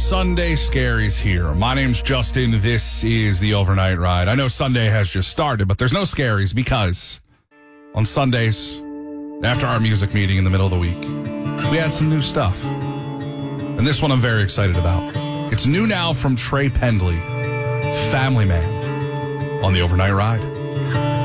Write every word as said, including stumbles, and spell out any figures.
Sunday Scaries here. My name's Justin. This is the Overnight Ride. I know Sunday has just started, but there's no scaries because on Sundays, after our music meeting in the middle of the week, we had some new stuff. And this one I'm very excited about. It's new now from Trey Pendley, Family Man, on the Overnight Ride.